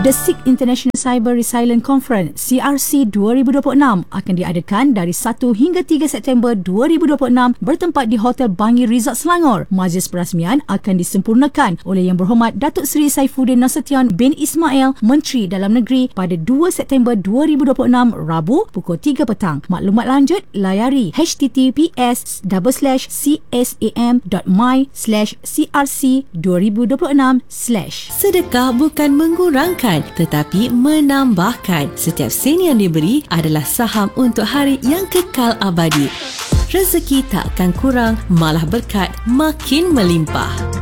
The SIG International Cyber Resilience Conference CRC 2026 akan diadakan dari 1 hingga 3 September 2026 bertempat di Hotel Bangi Resort Selangor. Majlis perasmian akan disempurnakan oleh Yang Berhormat Datuk Seri Saifuddin Nasution bin Ismail, Menteri Dalam Negeri pada 2 September 2026 Rabu pukul 3 petang. Maklumat lanjut layari https://csam.my/crc2026/ Sedekah bukan mengurangkan tetapi menambahkan. Setiap sen yang diberi adalah saham untuk hari yang kekal abadi. Rezeki tak akan kurang, malah berkat makin melimpah.